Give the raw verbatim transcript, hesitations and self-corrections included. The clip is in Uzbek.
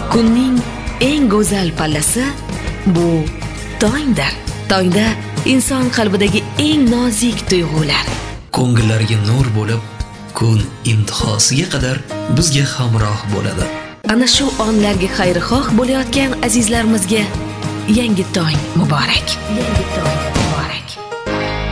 Kunning eng go'zal pallasi bu tongdir. Tongda inson qalbidagi eng nozik tuyg'ular ko'ngillarga nur bo'lib, kun intihosiga qadar bizga hamroh bo'ladi. Ana shu onlarga xayrixoh bo'layotgan azizlarimizga yangi tong muborak. Yangi tong.